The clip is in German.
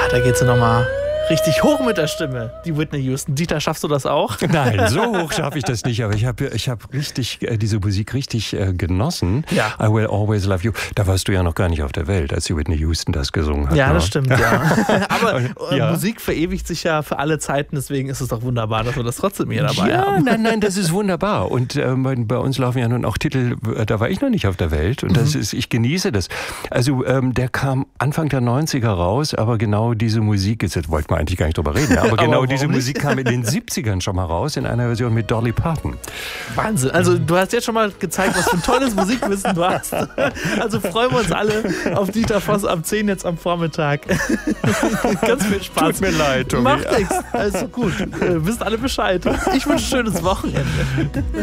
Da geht sie nochmal richtig hoch mit der Stimme, die Whitney Houston. Dieter, schaffst du das auch? Nein, so hoch schaffe ich das nicht, aber ich hab richtig diese Musik richtig genossen. Ja. I Will Always Love You. Da warst du ja noch gar nicht auf der Welt, als die Whitney Houston das gesungen hat. Ja, ne? das stimmt, ja. Aber Ja. Musik verewigt sich ja für alle Zeiten, deswegen ist es doch wunderbar, dass wir das trotzdem hier dabei haben. Nein, das ist wunderbar. Und bei uns laufen ja nun auch Titel, da war ich noch nicht auf der Welt. Und ich genieße das. Also der kam Anfang der 90er raus, aber genau diese Musik, jetzt wollten wir eigentlich gar nicht drüber reden, aber genau diese Musik kam in den 70ern schon mal raus, in einer Version mit Dolly Parton. Wahnsinn. Also du hast jetzt schon mal gezeigt, was für ein tolles Musikwissen du hast. Also freuen wir uns alle auf Dieter Voss am 10 jetzt am Vormittag. Ganz viel Spaß. Tut mir leid, Tobi. Macht nichts. Also gut. Wisst alle Bescheid. Ich wünsche ein schönes Wochenende.